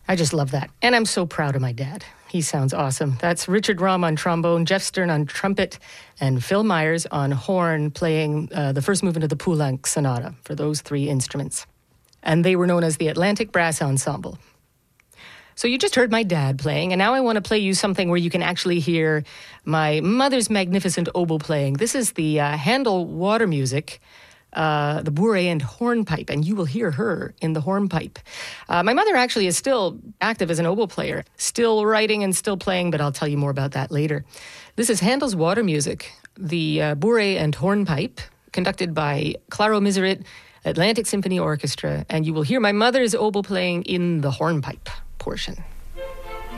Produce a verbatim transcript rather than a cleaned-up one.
I just love that. And I'm so proud of my dad. He sounds awesome. That's Richard Rom on trombone, Jeff Stern on trumpet, and Phil Myers on horn playing uh, the first movement of the Poulenc Sonata for those three instruments. And they were known as the Atlantic Brass Ensemble. So you just heard my dad playing, and now I want to play you something where you can actually hear my mother's magnificent oboe playing. This is the uh, Handel Water Music, uh, the bourrée and hornpipe, and you will hear her in the hornpipe. Uh, my mother actually is still active as an oboe player, still writing and still playing, but I'll tell you more about that later. This is Handel's Water Music, the uh, bourrée and hornpipe, conducted by Claro Miserit, Atlantic Symphony Orchestra, and you will hear my mother's oboe playing in the hornpipe portion.